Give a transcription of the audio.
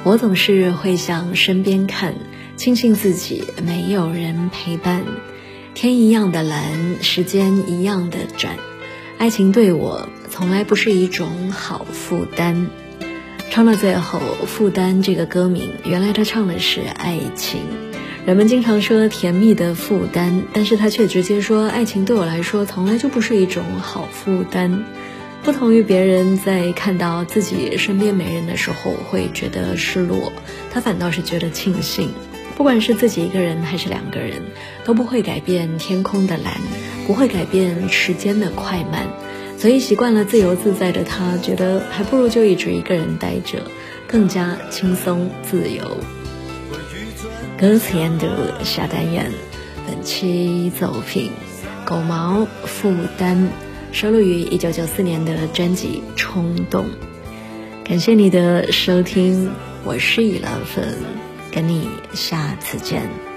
我总是会向身边看，庆幸自己没有人陪伴。天一样的蓝，时间一样的转，爱情对我从来不是一种好负担。唱到最后，负担这个歌名，原来他唱的是爱情。人们经常说甜蜜的负担，但是他却直接说爱情对我来说从来就不是一种好负担。不同于别人在看到自己身边没人的时候会觉得失落，他反倒是觉得庆幸。不管是自己一个人还是两个人，都不会改变天空的蓝，不会改变时间的快慢。所以习惯了自由自在的他，觉得还不如就一直一个人待着，更加轻松自由。歌词研读下单元，本期走评狗毛负担，收录于1994年的专辑《冲动》。感谢你的收听，我是以兰粉，跟你下次见。